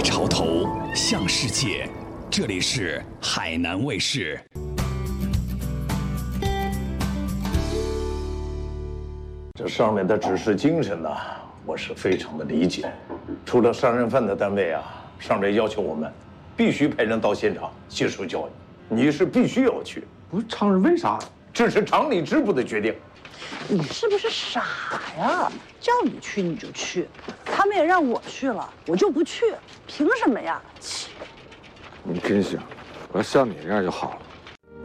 潮头，向世界。这里是海南卫视。 这上面的指示精神呢，我是非常的理解。除了杀人犯的单位啊，上面要求我们必须派人到现场接受教育，你是必须要去。 不是常人为啥？ 这是厂里支部的决定。 你是不是傻呀？叫你去你就去，他们也让我去了，我就不去，凭什么呀？切！ 你真行，我要像你这样就好了。